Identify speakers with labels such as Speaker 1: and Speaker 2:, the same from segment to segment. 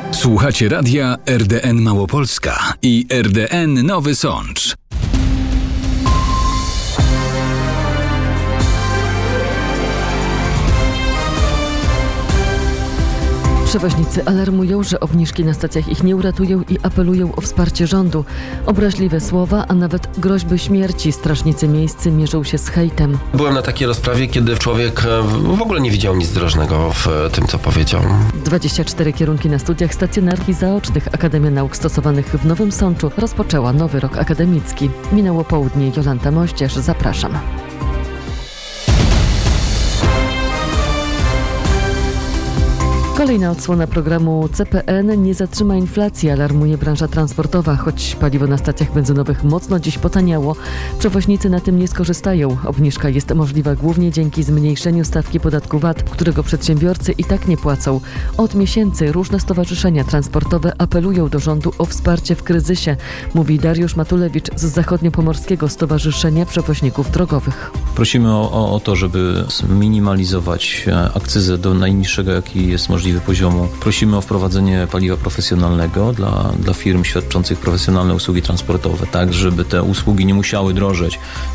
Speaker 1: Słuchacie radia RDN Małopolska i RDN Nowy Sącz.
Speaker 2: Przewoźnicy alarmują, że obniżki na stacjach ich nie uratują i apelują o wsparcie rządu. Obraźliwe słowa, a nawet groźby śmierci. Strażnicy miejscy mierzą się z hejtem.
Speaker 3: Byłem na takiej rozprawie, kiedy człowiek w ogóle nie widział nic drożnego w tym, co powiedział.
Speaker 2: 24 kierunki na studiach stacjonarnych i zaocznych. Akademia Nauk Stosowanych w Nowym Sączu rozpoczęła nowy rok akademicki. Minęło południe. Jolanta Moździerz, zapraszam. Kolejna odsłona programu CPN nie zatrzyma inflacji, alarmuje branża transportowa. Choć paliwo na stacjach benzynowych mocno dziś potaniało, przewoźnicy na tym nie skorzystają. Obniżka jest możliwa głównie dzięki zmniejszeniu stawki podatku VAT, którego przedsiębiorcy i tak nie płacą. Od miesięcy różne stowarzyszenia transportowe apelują do rządu o wsparcie w kryzysie, mówi Dariusz Matulewicz z Zachodniopomorskiego Stowarzyszenia Przewoźników Drogowych.
Speaker 4: Prosimy o to, żeby zminimalizować akcyzę do najniższego, jaki jest możliwy poziomu. Prosimy o wprowadzenie paliwa profesjonalnego dla firm świadczących profesjonalne usługi transportowe, tak żeby te usługi nie musiały drożeć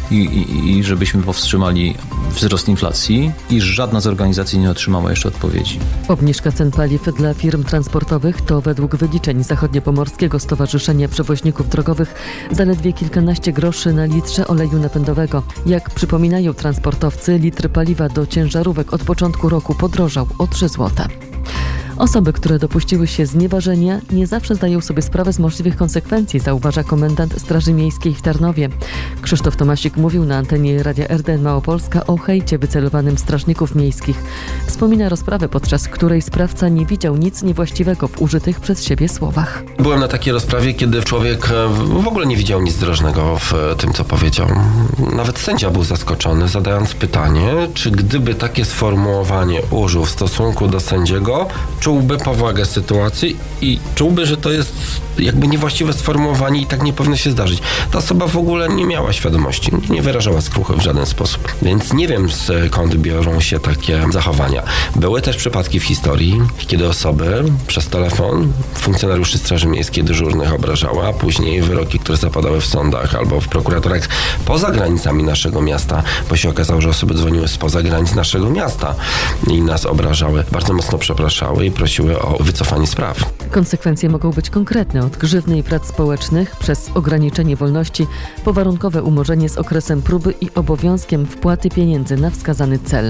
Speaker 4: i żebyśmy powstrzymali wzrost inflacji i żadna z organizacji nie otrzymała jeszcze odpowiedzi.
Speaker 2: Obniżka cen paliw dla firm transportowych to według wyliczeń Zachodniopomorskiego Stowarzyszenia Przewoźników Drogowych zaledwie kilkanaście groszy na litrze oleju napędowego. Jak przypominają transportowcy, litr paliwa do ciężarówek od początku roku podrożał o 3 zł. Osoby, które dopuściły się znieważenia, nie zawsze zdają sobie sprawę z możliwych konsekwencji, zauważa komendant Straży Miejskiej w Tarnowie. Krzysztof Tomasik mówił na antenie Radia RDN Małopolska o hejcie wycelowanym strażników miejskich. Wspomina rozprawę, podczas której sprawca nie widział nic niewłaściwego w użytych przez siebie słowach.
Speaker 3: Byłem na takiej rozprawie, kiedy człowiek w ogóle nie widział nic drożnego w tym, co powiedział. Nawet sędzia był zaskoczony, zadając pytanie, czy gdyby takie sformułowanie użył w stosunku do sędziego, czułby powagę sytuacji i czułby, że to jest jakby niewłaściwe sformułowanie i tak nie powinno się zdarzyć. Ta osoba w ogóle nie miała świadomości, nie wyrażała skruchy w żaden sposób. Więc nie wiem, skąd biorą się takie zachowania. Były też przypadki w historii, kiedy osoby przez telefon funkcjonariuszy Straży Miejskiej dyżurnych obrażała, a później wyroki, które zapadały w sądach albo w prokuraturach poza granicami naszego miasta, bo się okazało, że osoby dzwoniły spoza granic naszego miasta i nas obrażały, bardzo mocno przepraszały i prosiły o wycofanie spraw.
Speaker 2: Konsekwencje mogą być konkretne, od grzywny i prac społecznych przez ograniczenie wolności po warunkowe umorzenie z okresem próby i obowiązkiem wpłaty pieniędzy na wskazany cel.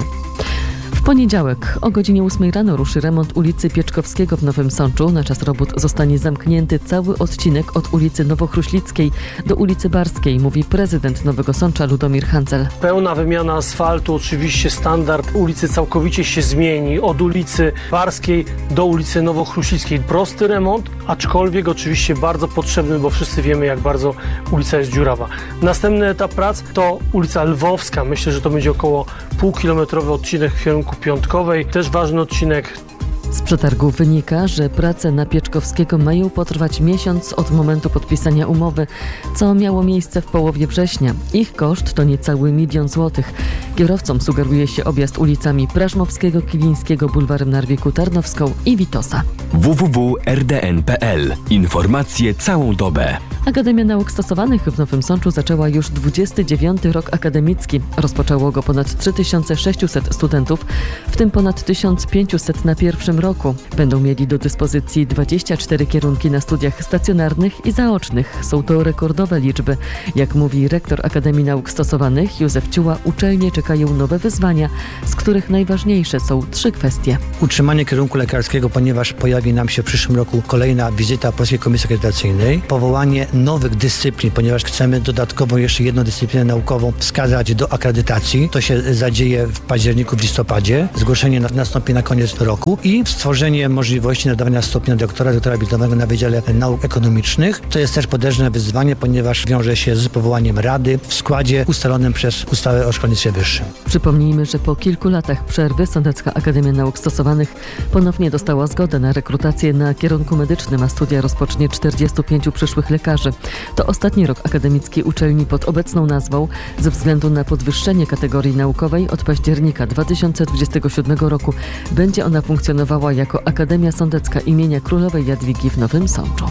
Speaker 2: W poniedziałek o godzinie 8 rano ruszy remont ulicy Pieczkowskiego w Nowym Sączu. Na czas robót zostanie zamknięty cały odcinek od ulicy Nowochruślickiej do ulicy Barskiej, mówi prezydent Nowego Sącza Ludomir Hancel.
Speaker 5: Pełna wymiana asfaltu, oczywiście standard ulicy całkowicie się zmieni od ulicy Barskiej do ulicy Nowochruślickiej. Prosty remont, aczkolwiek oczywiście bardzo potrzebny, bo wszyscy wiemy, jak bardzo ulica jest dziurawa. Następny etap prac to ulica Lwowska. Myślę, że to będzie około półkilometrowy odcinek w kierunku Piątkowej. Też ważny odcinek.
Speaker 2: Z przetargu wynika, że prace na Pieczkowskiego mają potrwać miesiąc od momentu podpisania umowy, co miało miejsce w połowie września. Ich koszt to niecały 1 000 000 złotych. Kierowcom sugeruje się objazd ulicami Prażmowskiego, Kilińskiego, Bulwarem Narwiku, Tarnowską i Witosa.
Speaker 1: www.rdn.pl. Informacje całą dobę.
Speaker 2: Akademia Nauk Stosowanych w Nowym Sączu zaczęła już 29. rok akademicki. Rozpoczęło go ponad 3600 studentów, w tym ponad 1500 na pierwszym roku. Będą mieli do dyspozycji 24 kierunki na studiach stacjonarnych i zaocznych. Są to rekordowe liczby. Jak mówi rektor Akademii Nauk Stosowanych Józef Ciuła, uczelnie czekają nowe wyzwania, z których najważniejsze są 3 kwestie.
Speaker 6: Utrzymanie kierunku lekarskiego, ponieważ pojawi nam się w przyszłym roku kolejna wizyta Polskiej Komisji Akredytacyjnej. Powołanie nowych dyscyplin, ponieważ chcemy dodatkowo jeszcze jedną dyscyplinę naukową wskazać do akredytacji. To się zadzieje w październiku, w listopadzie. Zgłoszenie nastąpi na koniec roku i stworzenie możliwości nadawania stopnia doktora habilitowanego na Wydziale Nauk Ekonomicznych. To jest też potężne wyzwanie, ponieważ wiąże się z powołaniem rady w składzie ustalonym przez ustawę o szkolnictwie wyższym.
Speaker 2: Przypomnijmy, że po kilku latach przerwy Sądecka Akademia Nauk Stosowanych ponownie dostała zgodę na rekrutację na kierunku medycznym, a studia rozpocznie 45 przyszłych lekarzy. najmłodszy. To ostatni rok akademicki uczelni pod obecną nazwą ze względu na podwyższenie kategorii naukowej od października 2027 roku będzie ona funkcjonowała jako Akademia Sądecka imienia Królowej Jadwigi w Nowym Sączu.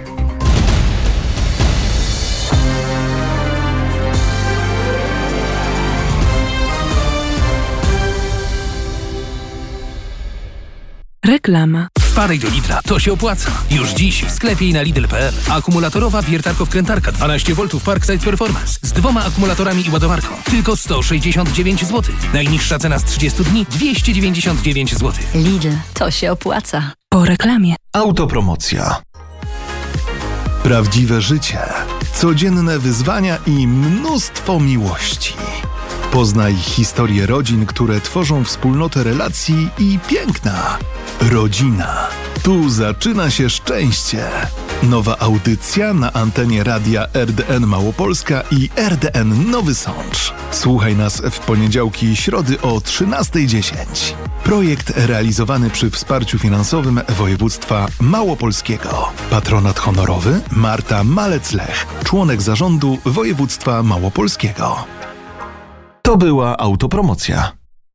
Speaker 7: Reklama.
Speaker 8: Wpadaj do Lidla, to się opłaca. Już dziś w sklepie i na Lidl.pl. Akumulatorowa wiertarko-wkrętarka 12 V Parkside Performance z 2 akumulatorami i ładowarką. Tylko 169 zł. Najniższa cena z 30 dni 299 zł.
Speaker 7: Lidl, to się opłaca. Po reklamie.
Speaker 9: Autopromocja. Prawdziwe życie, codzienne wyzwania i mnóstwo miłości. Poznaj historię rodzin, które tworzą wspólnotę relacji i piękna. Rodzina. Tu zaczyna się szczęście. Nowa audycja na antenie radia RDN Małopolska i RDN Nowy Sącz. Słuchaj nas w poniedziałki i środy o 13:10. Projekt realizowany przy wsparciu finansowym województwa małopolskiego. Patronat honorowy Marta Malec-Lech, członek zarządu województwa małopolskiego. To była autopromocja.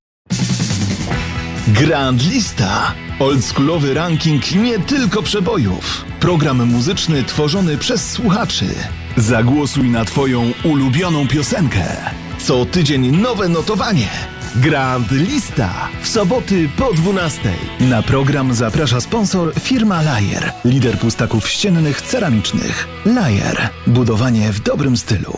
Speaker 9: Grand Lista. Oldschoolowy ranking nie tylko przebojów. Program muzyczny tworzony przez słuchaczy. Zagłosuj na Twoją ulubioną piosenkę. Co tydzień nowe notowanie. Grand Lista. W soboty po 12:00. Na program zaprasza sponsor firma Lajer. Lider pustaków ściennych ceramicznych. Lajer. Budowanie w dobrym stylu.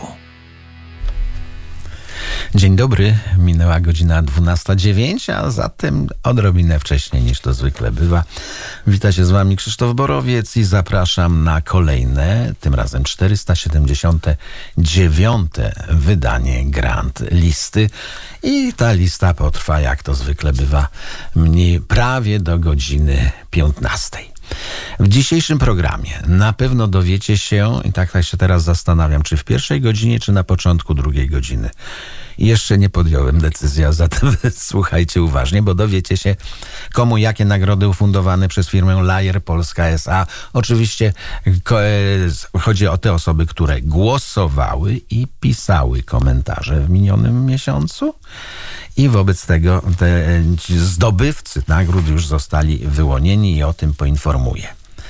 Speaker 10: Dzień dobry, minęła godzina 12:09, a zatem odrobinę wcześniej niż to zwykle bywa. Wita się z Wami Krzysztof Borowiec i zapraszam na kolejne, tym razem 479. wydanie Grand Listy. I ta lista potrwa, jak to zwykle bywa, prawie do godziny 15:00. W dzisiejszym programie na pewno dowiecie się, i tak się teraz zastanawiam, czy w pierwszej godzinie, czy na początku drugiej godziny. Jeszcze nie podjąłem decyzji, a zatem słuchajcie uważnie, bo dowiecie się, komu jakie nagrody ufundowane przez firmę Lajer Polska S.A. Oczywiście chodzi o te osoby, które głosowały i pisały komentarze w minionym miesiącu. I wobec tego te zdobywcy nagród już zostali wyłonieni i o tym poinformuję.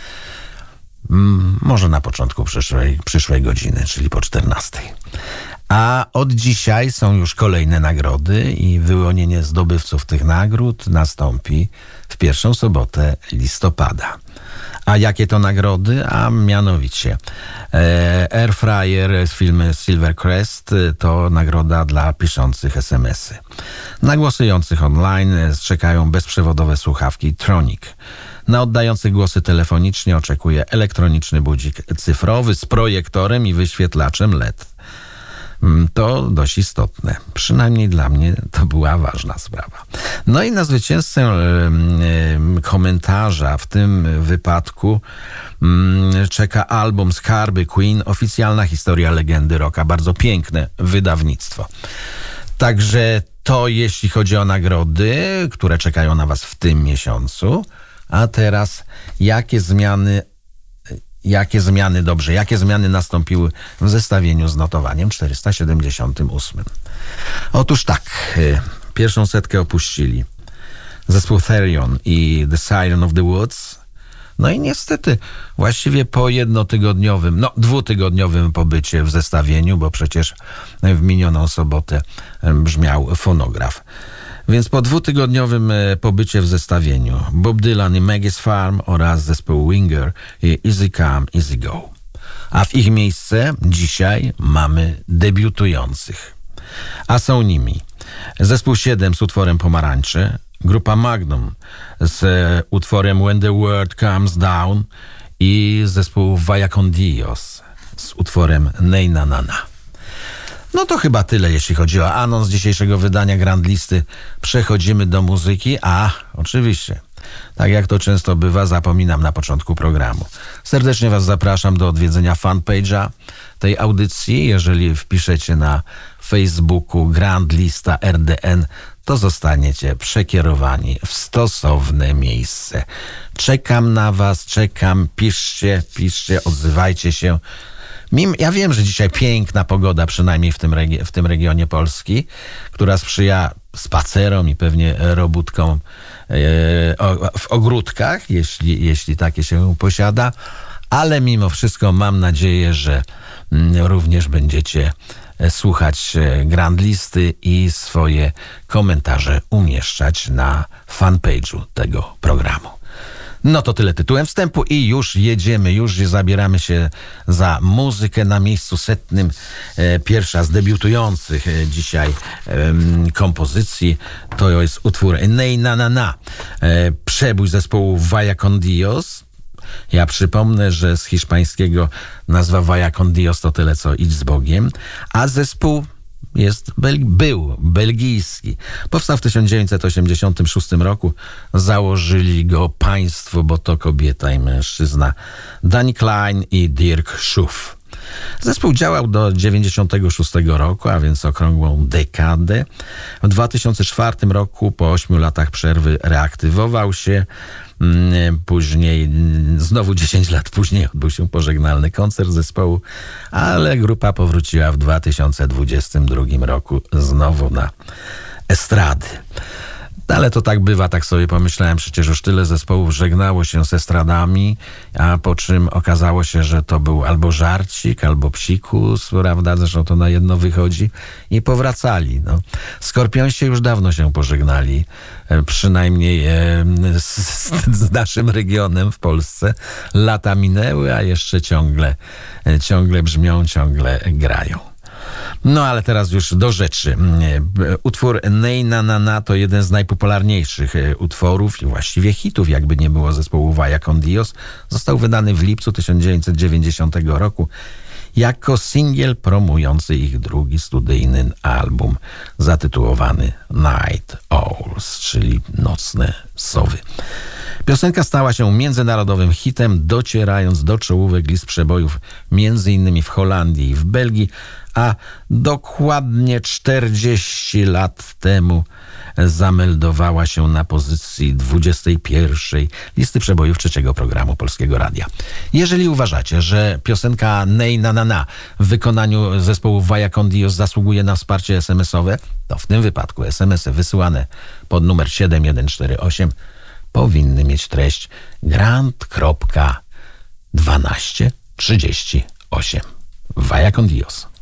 Speaker 10: Może na początku przyszłej godziny, czyli po 14:00. A od dzisiaj są już kolejne nagrody i wyłonienie zdobywców tych nagród nastąpi w pierwszą sobotę listopada. A jakie to nagrody? A mianowicie Airfryer z filmu Silvercrest to nagroda dla piszących SMS-y. Na głosujących online czekają bezprzewodowe słuchawki Tronic. Na oddających głosy telefonicznie oczekuje elektroniczny budzik cyfrowy z projektorem i wyświetlaczem LED. To dość istotne. Przynajmniej dla mnie to była ważna sprawa. No i na zwycięzcę komentarza w tym wypadku czeka album Skarby Queen, oficjalna historia legendy rocka. Bardzo piękne wydawnictwo. Także to jeśli chodzi o nagrody, które czekają na Was w tym miesiącu. A teraz jakie zmiany nastąpiły w zestawieniu z notowaniem 478. Otóż tak, pierwszą setkę opuścili zespół Therion i The Siren of the Woods. No i niestety właściwie po dwutygodniowym pobycie w zestawieniu, bo przecież w minioną sobotę brzmiał fonograf. Więc po dwutygodniowym pobycie w zestawieniu Bob Dylan i Maggie's Farm oraz zespół Winger i Easy Come, Easy Go. A w ich miejsce dzisiaj mamy debiutujących. A są nimi zespół 7 z utworem Pomarańcze, grupa Magnum z utworem When the World Comes Down i zespół Vaya con Dios z utworem Nej na na na. No to chyba tyle, jeśli chodzi o anons dzisiejszego wydania Grand Listy. Przechodzimy do muzyki, a oczywiście, tak jak to często bywa, zapominam na początku programu. Serdecznie Was zapraszam do odwiedzenia fanpage'a tej audycji. Jeżeli wpiszecie na Facebooku Grand Lista RDN, to zostaniecie przekierowani w stosowne miejsce. Czekam na Was, piszcie, odzywajcie się. Ja wiem, że dzisiaj piękna pogoda, przynajmniej w tym regionie Polski, która sprzyja spacerom i pewnie robótkom w ogródkach, jeśli takie się posiada, ale mimo wszystko mam nadzieję, że również będziecie słuchać Grand Listy i swoje komentarze umieszczać na fanpage'u tego programu. No to tyle tytułem wstępu i już jedziemy, już zabieramy się za muzykę na miejscu 100. Pierwsza z debiutujących dzisiaj kompozycji to jest utwór Nej na na na. Przebój zespołu Vaya con Dios. Ja przypomnę, że z hiszpańskiego nazwa Vaya con Dios to tyle co idź z Bogiem, a zespół był belgijski. Powstał w 1986 roku. Założyli go państwo, bo to kobieta i mężczyzna, Danny Klein i Dirk Schuf. Zespół działał do 1996 roku, a więc okrągłą dekadę. W 2004 roku, po 8 latach przerwy, reaktywował się. Później, znowu 10 lat później, odbył się pożegnalny koncert zespołu, ale grupa powróciła w 2022 roku znowu na estrady. Ale to tak bywa, tak sobie pomyślałem, przecież już tyle zespołów żegnało się z estradami, a po czym okazało się, że to był albo żarcik, albo psikus, prawda, zresztą to na jedno wychodzi i powracali. No. Skorpionsi już dawno się pożegnali, przynajmniej z naszym regionem w Polsce. Lata minęły, a jeszcze ciągle brzmią, ciągle grają. No ale teraz już do rzeczy. Utwór Nej na na na to jeden z najpopularniejszych utworów i właściwie hitów, jakby nie było zespołu Vaya con Dios. Został wydany w lipcu 1990 roku jako singiel promujący ich drugi studyjny album zatytułowany Night Owls, czyli Nocne Sowy. Piosenka stała się międzynarodowym hitem, docierając do czołówek list przebojów m.in. w Holandii i w Belgii, a dokładnie 40 lat temu zameldowała się na pozycji 21 listy przebojów 3. programu Polskiego Radia. Jeżeli uważacie, że piosenka Nej na na na w wykonaniu zespołu Vaya con Dios zasługuje na wsparcie SMS-owe, to w tym wypadku SMS-y wysyłane pod numer 7148 powinny mieć treść Grand.1238. Vaya con Dios.